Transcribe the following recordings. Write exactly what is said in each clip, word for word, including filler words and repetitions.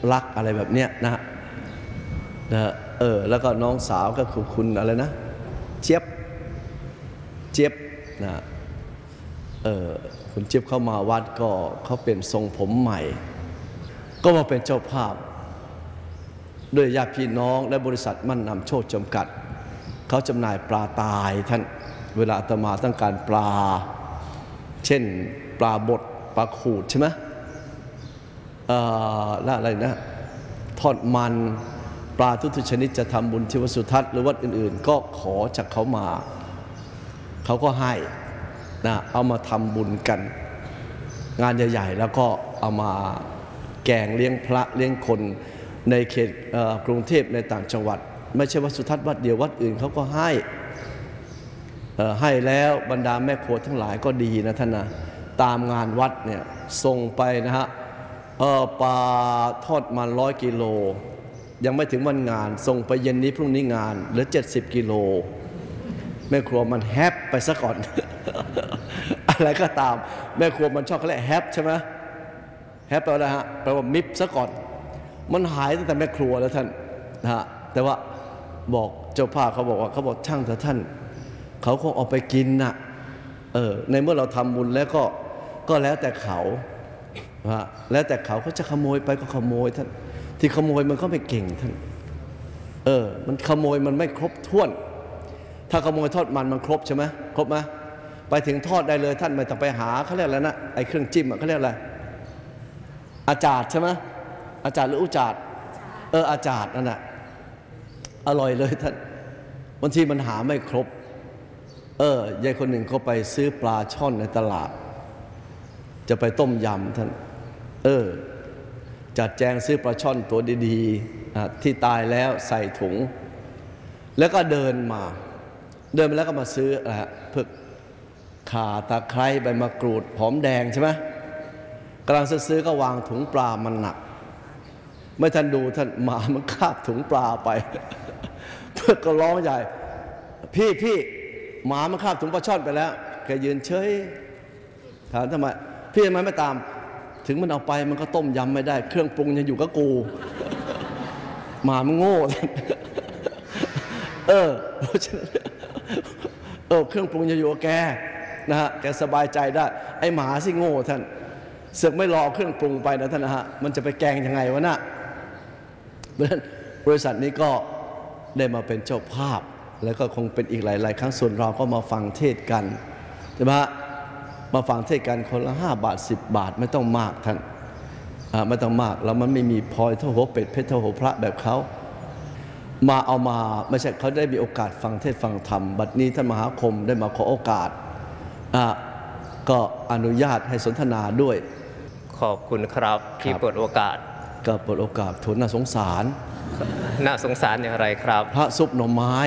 รักอะไรแบบเนี้ยนะนะเออแล้วก็น้องสาวก็คือคุณอะไรนะเจี๊ยบเจี๊ยบนะเออคุณเจี๊ยบเข้ามาวัดก็เขาเป็นทรงผมใหม่ก็มาเป็นเจ้าภาพด้วยญาติพี่น้องและบริษัทมั่นนำโชคจำกัดเขาจำหน่ายปลาตายท่านเวลาอาตมาต้องการปลาเช่นปลาบดปลาขูดใช่ไหมเอ่อและอะไรนะทอดมันปลาทุกชนิดจะทำบุญที่วัดสุทัศน์หรือวัดอื่นๆก็ขอจากเขามาเขาก็ให้นะเอามาทำบุญกันงานใหญ่ๆแล้วก็เอามาแกงเลี้ยงพระเลี้ยงคนในเขตกรุงเทพในต่างจังหวัดไม่ใช่วัดสุทัศน์วัดเดียววัดอื่นเขาก็ให้ให้แล้วบรรดาแม่ครัวทั้งหลายก็ดีนะท่านนะตามงานวัดเนี่ยส่งไปนะฮะปลาทอดมันร้อยกิโลยังไม่ถึงวันงานส่งไปเย็นนี้พรุ่งนี้งานเหลือเจ็ดสิบกิโลแม่ครัวมันแฮปไปซะก่อน อะไรก็ตามแม่ครัวมันชอบเขาเรียกแฮปใช่ไหมแฮปแปลว่าอะไรฮะแปลว่ามิบซะก่อนมันหายตั้งแต่แม่ครัวแล้วท่านนะฮะแต่ว่าบอกเจ้าภาพเขาบอกว่าเขาบอกช่างเถอะท่านเขาคงเอาไปกินน่ะเออในเมื่อเราทำบุญแล้วก็ก็แล้วแต่เขาฮะแล้วแต่เขาเขาจะขโมยไปก็ขโมยท่านที่ขโมยมันก็ไม่เก่งท่านเออมันขโมยมันไม่ครบถ้วนถ้าขโมยทอดมันมันครบใช่ไหมครบไหมไปถึงทอดได้เลยท่านไม่ต้องไปหาเขาเรียกอะไรนะไอ้เครื่องจิ้มเขาเรียกอะไรอาจารย์ใช่ไหมอาจารย์หรืออุจารเอออาจารย์นั่นแหละอร่อยเลยท่านบางทีมันหาไม่ครบเออยายคนหนึ่งเขาไปซื้อปลาช่อนในตลาดจะไปต้มยำท่านเออจัดแจงซื้อปลาช่อนตัวดีๆที่ตายแล้วใส่ถุงแล้วก็เดินมาเดินไปแล้วก็มาซื้ออะไรเพื่อข่าตะไคร้ใบมะกรูดหอมแดงใช่ไหมกำลังซื้อก็วางถุงปลามันหนักไม่ทันดูท่านหมามันคาบถุงปลาไป เพื่อก็ร้องใหญ่พี่พี่หมามันคาบถุงปลาช่อนไปแล้วแกยืนเฉยถามทำไมพี่ทำไมไม่ตามถึงมันเอาไปมันก็ต้มยำไม่ได้เครื่องปรุงยังอยู่กับกูหมามันโง่เออเพราะฉะนั้นเออเครื่องปรุงยังอยู่กับแกนะฮะแกสบายใจได้ไอ้หมาสิโง่ท่านเสือกไม่รอเครื่องปรุงไปนะท่านนะฮะมันจะไปแกงยังไงวะน่ะเพราะฉะนั้นบริษัทนี้ก็ได้มาเป็นเจ้าภาพแล้วก็คงเป็นอีกหลายๆครั้งส่วนเราก็มาฟังเทศกันใช่ไหมฮะมาฟังเทศกันคนละห้าบาทสิบบาทไม่ต้องมากท่านไม่ต้องมากแล้วมันไม่มีพลอยเท่าหัวเป็ดเพชรเท่าหัวพระแบบเขามาเอามาไม่ใช่เขาได้มีโอกาสฟังเทศฟังธรรมบัดนี้ท่านมหาคมได้มาขอโอกาสก็อนุญาตให้สนทนาด้วยขอบคุณครับที่เปิดโอกาสก็เปิดโอกาสทุนน่าสงสารน่าสงสารอย่างไรครับพระซุปหน่อไม้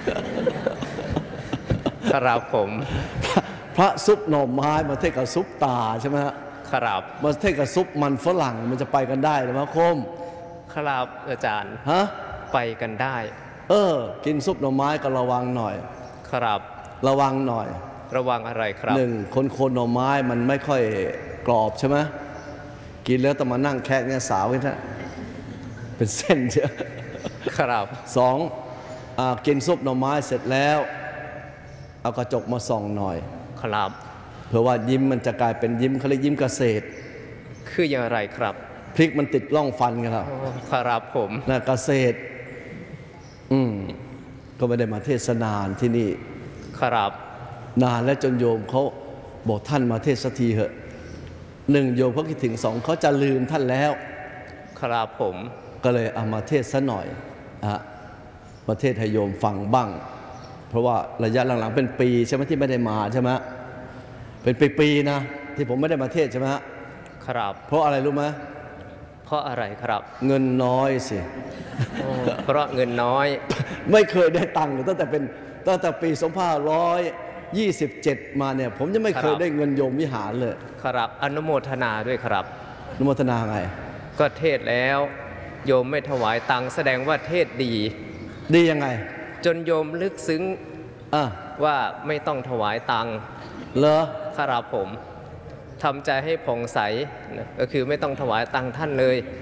ครับผมพระซุปหน่อไม้มาเทศกับซุปตาใช่ไหมฮะครับมาเทศกับซุปมันฝรั่งมันจะไปกันได้หรือเปล่าคมครับอาจารย์ฮะไปกันได้เออกินซุปหน่อไม้ก็ระวังหน่อยครับระวังหน่อยระวังอะไรครับหนึ่งคนคนหน่อไม้มันไม่ค่อยกรอบใช่ไหมกินแล้วต้องมานั่งแคะเนี่ยสาวไว้ท่าเป็นเส้นเยอะครับสองกินซุปหน่อไม้เสร็จแล้วเอากระจกมาส่องหน่อยครับเพื่อว่ายิ้มมันจะกลายเป็นยิ้มเขาเรียกยิ้มเกษตรคืออย่างไรครับพริกมันติดร่องฟันกันแล้วครับผมนะเกษตรอืมก็ไม่ได้มาเทศนาที่นี่ครับนานแล้วจนโยมเขาบอกท่านมาเทศสักทีเหอะหนึ่งโยมเขาคิดถึงสองเขาจะลืมท่านแล้วครับผมก็เลยเอามาเทศซะหน่อยอะมาเทศให้โยมฟังบ้างเพราะว่าระยะหลังๆเป็นปีใช่ไหมที่ไม่ได้มาใช่ไหมเป็นปีๆนะที่ผมไม่ได้มาเทศใช่ไหมครับเพราะอะไรรู้ไหมเพราะอะไรครับเงินน้อยสิเพราะเงินน้อยไม่เคยได้ตังค์ตั้งแต่เป็นตั้งแต่ปีสองพันห้าร้อยยี่สิบเจ็ดมาเนี่ยผมยังไม่เคยได้เงินโยมวิหารเลยครับอนุโมทนาด้วยครับอนุโมทนาไงก็เทศแล้วโยมไม่ถวายตังค์แสดงว่าเทศดีดียังไงจนโยมลึกซึ้งว่าไม่ต้องถวายตังค์เหรอครับผมทำใจให้ผ่องใสก็คือไม่ต้องถวายตังค์ท่านเลย